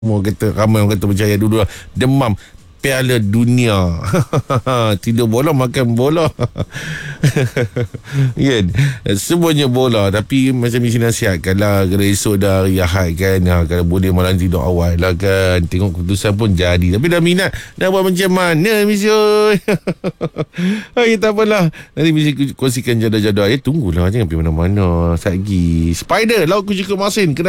Ramai orang kata percaya dulu lah. Demam Piala Dunia. Tidur bola, makan bola. Kan? Semuanya bola. Tapi macam mesti nasihatkan lah, kalau esok dah hari Ahad kan, kalau boleh malam tidur awal lah kan. Tengok keputusan pun jadi. Tapi dah minat, nak buat macam mana misi? Tak apalah, nanti mesti kongsikan jadual-jadual. Tunggulah, jangan pergi mana-mana. Satgi Spider Laut Kucing Masin kena